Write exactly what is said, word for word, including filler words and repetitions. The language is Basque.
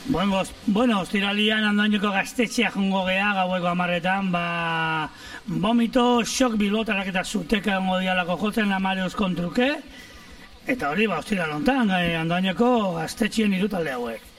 Bueno, bueno, ostiralian Andoainoko gaztetxea jongo geha, gaueko hamarretan, ba, vomito, shock bilotarak eta zuteka ongo dialako jotzen amareuz kontruke, eta hori, ba, ostiral hontan, Andoainoko gaztetxeen hiru talde hauek.